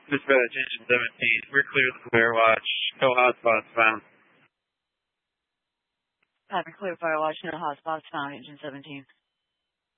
Dispatch, Engine 17. We're clear of the flare watch. No hotspots found. Copy, clear fire watch, no hotspots found, Engine 17.